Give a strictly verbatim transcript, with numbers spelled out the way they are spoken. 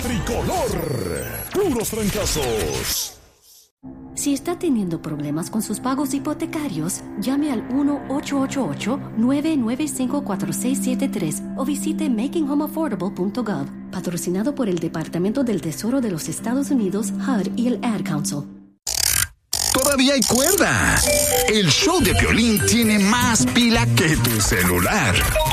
tricolor. Puros trancazos. Si está teniendo problemas con sus pagos hipotecarios, llame al uno ocho ocho ocho, nueve nueve cinco, cuatro seis siete tres o visite making home affordable punto gov, patrocinado por el Departamento del Tesoro de los Estados Unidos, H U D y el Ad Council. Todavía hay cuerda. El show de Piolín tiene más pila que tu celular.